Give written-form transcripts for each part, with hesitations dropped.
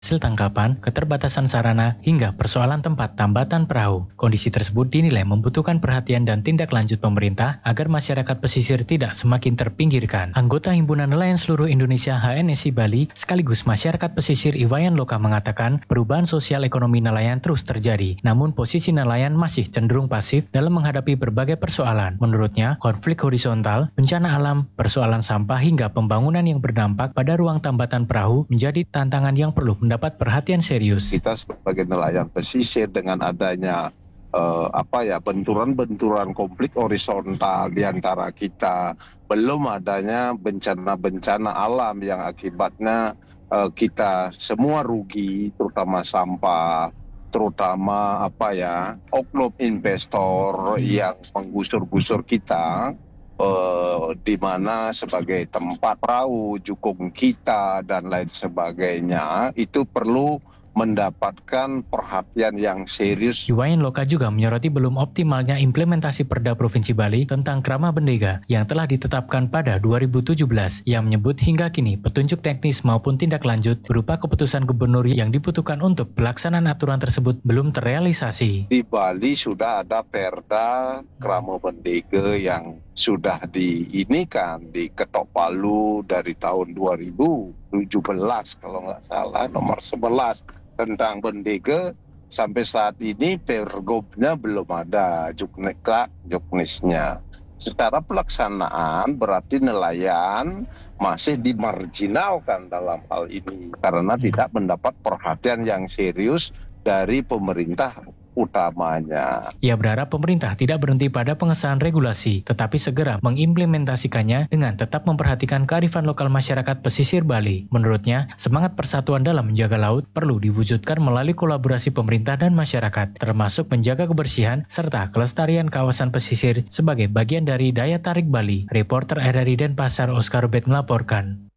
hasil tangkapan, keterbatasan sarana, hingga persoalan tempat tambatan perahu. Kondisi tersebut dinilai membutuhkan perhatian dan tindak lanjut pemerintah agar masyarakat pesisir tidak semakin terpinggirkan. Anggota Himpunan Nelayan Seluruh Indonesia HNSI Bali sekaligus masyarakat pesisir Iwayan Loka mengatakan perubahan sosial ekonomi nelayan terus terjadi, namun posisi nelayan masih cenderung pasif dalam menghadapi berbagai persoalan. Menurutnya, konflik horizontal, bencana alam, persoalan sampah hingga pembangunan yang berdampak pada ruang tambatan perahu menjadi tantangan yang perlu mendapat perhatian serius. Kita sebagai nelayan pesisir dengan adanya benturan-benturan konflik horizontal di antara kita, belum adanya bencana-bencana alam yang akibatnya kita semua rugi, terutama sampah, terutama oknum investor yang menggusur-gusur kita. Di mana sebagai tempat perahu, jukung kita dan lain sebagainya itu perlu mendapatkan perhatian yang serius. Iwayan Loka juga menyoroti belum optimalnya implementasi Perda Provinsi Bali tentang Krama Bendega yang telah ditetapkan pada 2017 yang menyebut hingga kini petunjuk teknis maupun tindak lanjut berupa keputusan gubernur yang dibutuhkan untuk pelaksanaan aturan tersebut belum terrealisasi. Di Bali sudah ada Perda Krama Bendega yang sudah diketok palu dari tahun 2017 kalau nggak salah, nomor 11 tentang Bendega. Sampai saat ini pergubnya belum ada, juknisnya. Secara pelaksanaan berarti nelayan masih dimarginalkan dalam hal ini karena tidak mendapat perhatian yang serius dari pemerintah utamanya. Ia berharap pemerintah tidak berhenti pada pengesahan regulasi, tetapi segera mengimplementasikannya dengan tetap memperhatikan kearifan lokal masyarakat pesisir Bali. Menurutnya, semangat persatuan dalam menjaga laut perlu diwujudkan melalui kolaborasi pemerintah dan masyarakat, termasuk menjaga kebersihan serta kelestarian kawasan pesisir sebagai bagian dari daya tarik Bali. Reporter RRI Denpasar Oscar Bet melaporkan.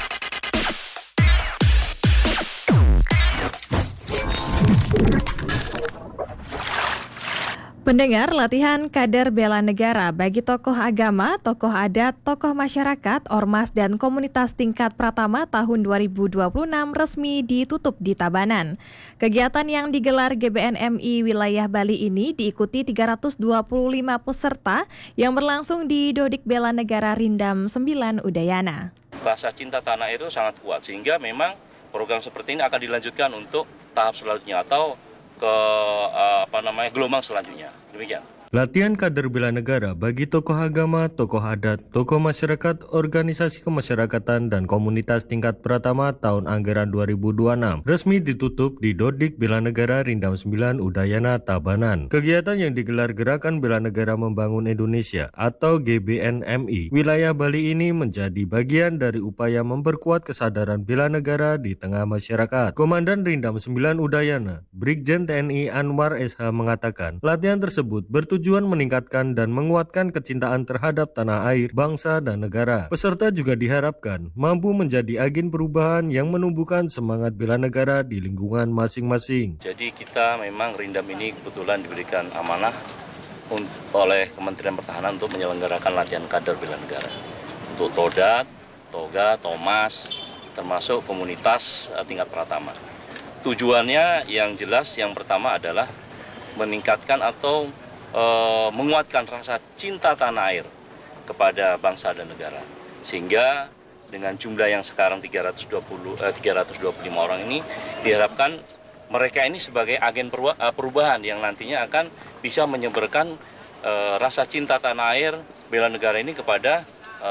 Pendengar, latihan kader bela negara bagi tokoh agama, tokoh adat, tokoh masyarakat, ormas, dan komunitas tingkat pratama tahun 2026 resmi ditutup di Tabanan. Kegiatan yang digelar GBN MI wilayah Bali ini diikuti 325 peserta yang berlangsung di Dodik Bela Negara Rindam 9 Udayana. Rasa cinta tanah air itu sangat kuat, sehingga memang program seperti ini akan dilanjutkan untuk tahap selanjutnya atau ke gelombang selanjutnya. Demikian. Latihan kader bela negara bagi tokoh agama, tokoh adat, tokoh masyarakat, organisasi kemasyarakatan, dan komunitas tingkat pratama tahun anggaran 2026 resmi ditutup di Dodik Bela Negara Rindam 9 Udayana, Tabanan. Kegiatan yang digelar Gerakan Bela Negara Membangun Indonesia atau GBN MI wilayah Bali ini menjadi bagian dari upaya memperkuat kesadaran bela negara di tengah masyarakat. Komandan Rindam 9 Udayana, Brigjen TNI Anwar SH mengatakan, latihan tersebut bertujuan meningkatkan dan menguatkan kecintaan terhadap tanah air, bangsa, dan negara. Peserta juga diharapkan mampu menjadi agen perubahan yang menumbuhkan semangat bela negara di lingkungan masing-masing. Jadi kita memang Rindam ini kebetulan diberikan amanah oleh Kementerian Pertahanan untuk menyelenggarakan latihan kader bela negara. Untuk Todat, Toga, Thomas, termasuk komunitas tingkat pratama. Tujuannya yang jelas yang pertama adalah meningkatkan atau menguatkan rasa cinta tanah air kepada bangsa dan negara. Sehingga dengan jumlah yang sekarang 325 orang ini diharapkan mereka ini sebagai agen perubahan yang nantinya akan bisa menyebarkan rasa cinta tanah air bela negara ini kepada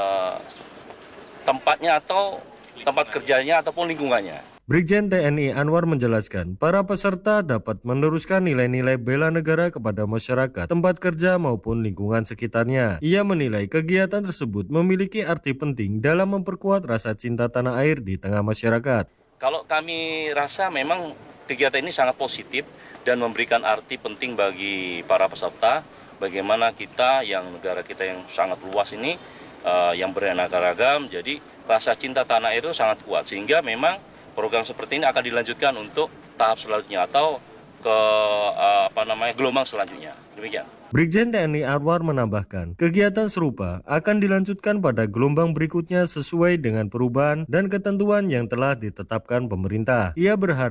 tempatnya atau tempat kerjanya ataupun lingkungannya. Brigjen TNI Anwar menjelaskan, para peserta dapat meneruskan nilai-nilai bela negara kepada masyarakat, tempat kerja maupun lingkungan sekitarnya. Ia menilai kegiatan tersebut memiliki arti penting dalam memperkuat rasa cinta tanah air di tengah masyarakat. Kalau kami rasa memang kegiatan ini sangat positif dan memberikan arti penting bagi para peserta, bagaimana kita yang negara kita yang sangat luas ini, yang beraneka ragam, jadi rasa cinta tanah air itu sangat kuat, sehingga memang program seperti ini akan dilanjutkan untuk tahap selanjutnya atau ke gelombang selanjutnya. Demikian. Brigjen TNI Anwar menambahkan, kegiatan serupa akan dilanjutkan pada gelombang berikutnya sesuai dengan perubahan dan ketentuan yang telah ditetapkan pemerintah. Ia berharap